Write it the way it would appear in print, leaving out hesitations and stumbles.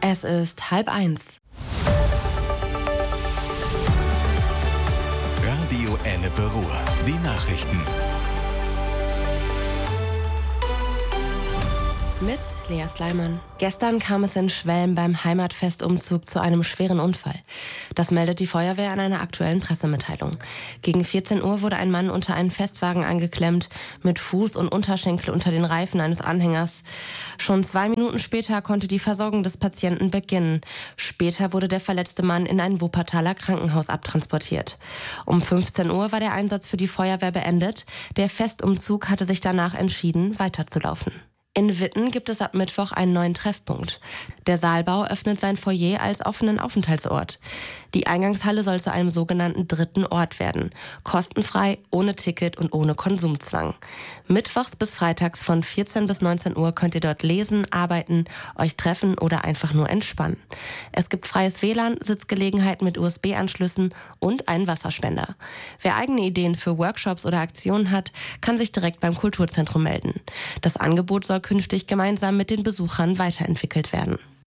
Es ist 12:30. Radio Ennepe Ruhr. Die Nachrichten. Mit Lea Sleiman. Gestern kam es in Schwelm beim Heimatfestumzug zu einem schweren Unfall. Das meldet die Feuerwehr in einer aktuellen Pressemitteilung. Gegen 14 Uhr wurde ein Mann unter einen Festwagen angeklemmt, mit Fuß und Unterschenkel unter den Reifen eines Anhängers. Schon 2 Minuten später konnte die Versorgung des Patienten beginnen. Später wurde der verletzte Mann in ein Wuppertaler Krankenhaus abtransportiert. Um 15 Uhr war der Einsatz für die Feuerwehr beendet. Der Festumzug hatte sich danach entschieden, weiterzulaufen. In Witten gibt es ab Mittwoch einen neuen Treffpunkt. Der Saalbau öffnet sein Foyer als offenen Aufenthaltsort. Die Eingangshalle soll zu einem sogenannten dritten Ort werden. Kostenfrei, ohne Ticket und ohne Konsumzwang. Mittwochs bis freitags von 14 bis 19 Uhr könnt ihr dort lesen, arbeiten, euch treffen oder einfach nur entspannen. Es gibt freies WLAN, Sitzgelegenheiten mit USB-Anschlüssen und einen Wasserspender. Wer eigene Ideen für Workshops oder Aktionen hat, kann sich direkt beim Kulturzentrum melden. Das Angebot soll künftig gemeinsam mit den Besuchern weiterentwickelt werden.